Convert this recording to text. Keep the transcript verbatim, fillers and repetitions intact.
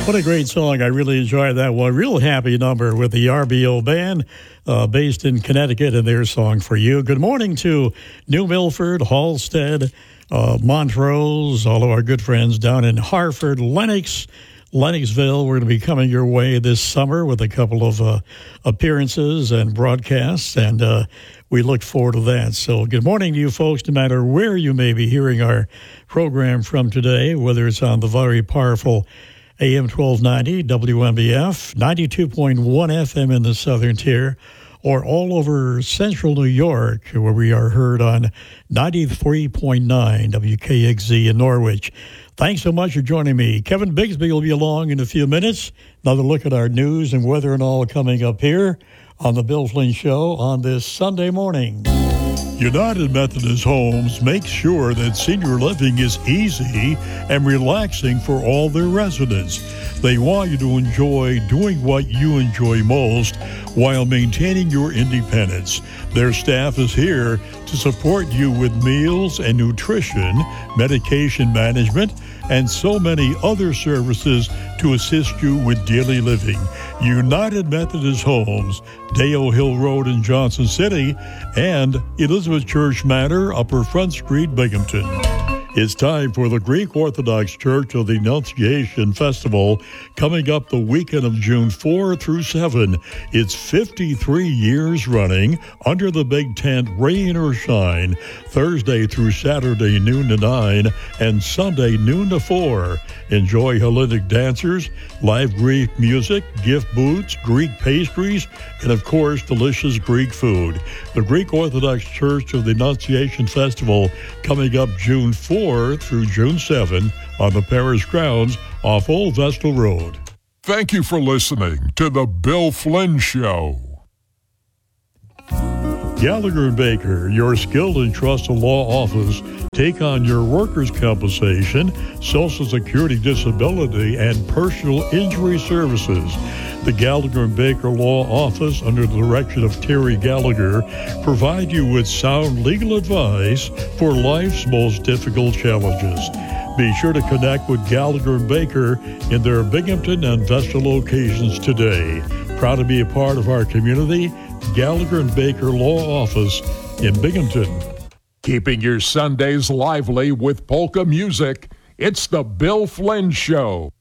What a great song. I really enjoyed that one. Real happy number with the R B O Band uh, based in Connecticut and their song for you. Good morning to New Milford, Halstead, uh, Montrose, all of our good friends down in Hartford, Lenox, Lennoxville. We're going to be coming your way this summer with a couple of uh, appearances and broadcasts, and uh, we look forward to that. So good morning to you folks, no matter where you may be hearing our program from today, whether it's on the very powerful A M twelve ninety, W M B F, ninety-two point one F M in the southern tier, or all over central New York, where we are heard on ninety-three point nine W K X Z in Norwich. Thanks so much for joining me. Kevin Bigsby will be along in a few minutes. Another look at our news and weather and all coming up here on the Bill Flynn Show on this Sunday morning. United Methodist Homes makes sure that senior living is easy and relaxing for all their residents. They want you to enjoy doing what you enjoy most while maintaining your independence. Their staff is here to support you with meals and nutrition, medication management, and so many other services to assist you with daily living. United Methodist Homes, Dale Hill Road in Johnson City, and Elizabeth Church Manor, Upper Front Street, Binghamton. It's time for the Greek Orthodox Church of the Annunciation Festival coming up the weekend of June fourth through seventh. It's fifty-three years running under the big tent, rain or shine, Thursday through Saturday noon to nine and Sunday noon to four. Enjoy Hellenic dancers, live Greek music, gift booths, Greek pastries, and of course delicious Greek food. The Greek Orthodox Church of the Annunciation Festival coming up June fourth through June seventh on the parish grounds off Old Vestal Road. Thank you for listening to The Bill Flynn Show. Gallagher and Baker, your skilled and trusted law office, take on your workers' compensation, Social Security disability, and personal injury services. The Gallagher and Baker Law Office, under the direction of Terry Gallagher, provide you with sound legal advice for life's most difficult challenges. Be sure to connect with Gallagher and Baker in their Binghamton and Vestal locations today. Proud to be a part of our community, Gallagher and Baker Law Office in Binghamton. Keeping your Sundays lively with polka music, it's the Bill Flynn Show.